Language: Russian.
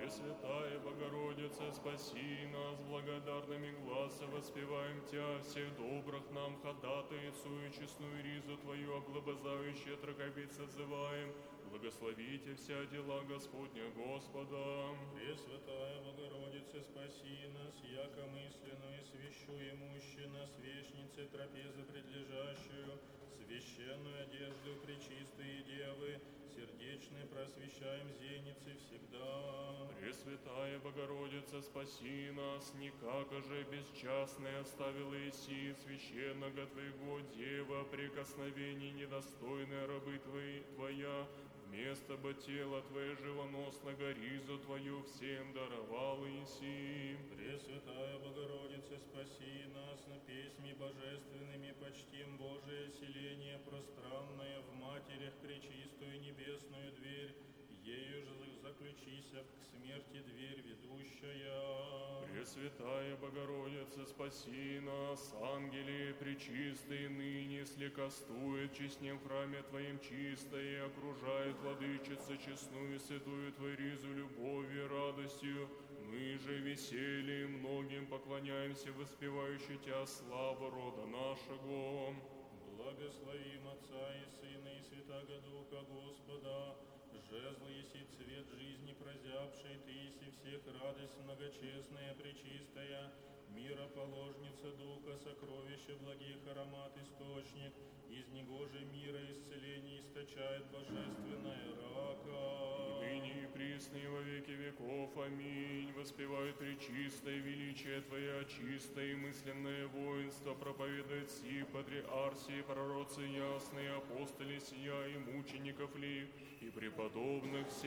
Пресвятая Богородица, спаси нас, благодарными гласа воспеваем Тя, всех добрых нам ходатайцу и честную ризу Твою, оглобозающие троковиц созываем, благословите вся дела Господня Господа. Пресвятая Богородица, спаси нас, яко мысленную свящу имущи нас вещнице трапезы предлежащую, священную одежду пречистые девы, сердечные просвещаем зеницы всегда. Пресвятая Богородица, спаси нас, никак же бесчастный оставила Иси, священного Твоего Дева, прикосновений недостойные рабы Твоя, вместо бы тела Твоего живоносного ризу Твою всем даровал Иси. Пресвятая Богородица, спаси нас, на песьми божественными почтим Божие селение пространное в матерях пречистую небесную дверь, ею же заключися к смерти дверь ведущая. Пресвятая Богородица, спаси нас, ангели пречистые, ныне слекостует в честнем храме Твоим чистое, и окружает владычица честную, святую Твою ризу любовью и радостью. Мы же весельем многим поклоняемся, воспевающий Тя славу рода нашего. Благословим Отца и Сына и Святаго Духа Господа, жезл еси цвет жизни прозябший, Ты еси всех радость многочестная, пречистая, мироположница Духа, сокровище благих аромат источник, из него же мира исцеление источает божественная рака. И ныне и присно и во веки веков. Аминь. Воспевает пречистое величие Твое, чистое и мысленное воинство, проповедует си патриарсии, пророцы ясные, апостоли сия и мучеников ли, и преподобных всех